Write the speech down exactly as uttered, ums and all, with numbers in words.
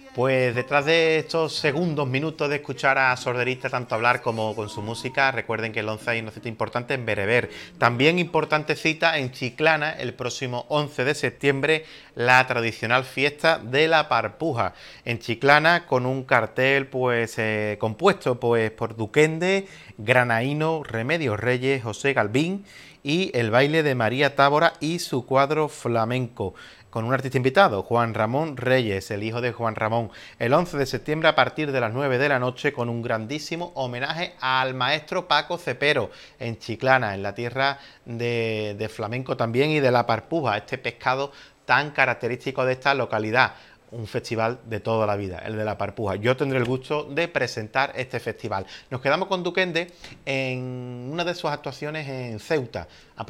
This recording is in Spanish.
Pues detrás de estos segundos, minutos de escuchar a Sorderista tanto hablar como con su música, recuerden que el once hay una cita importante en Bereber. También importante cita en Chiclana el próximo once de septiembre, la tradicional fiesta de la Parpuja. En Chiclana con un cartel pues eh, compuesto pues por Duquende, Granaíno, Remedios Reyes, José Galvín y el baile de María Tábora y su cuadro flamenco, con un artista invitado, Juan Ramón Reyes, el hijo de Juan Ramón, el once de septiembre a partir de las nueve de la noche, con un grandísimo homenaje al maestro Paco Cepero, en Chiclana, en la tierra de, de flamenco también y de la parpuja, este pescado tan característico de esta localidad. Un festival de toda la vida, el de la Parpuja. Yo tendré el gusto de presentar este festival. Nos quedamos con Duquende en una de sus actuaciones en Ceuta.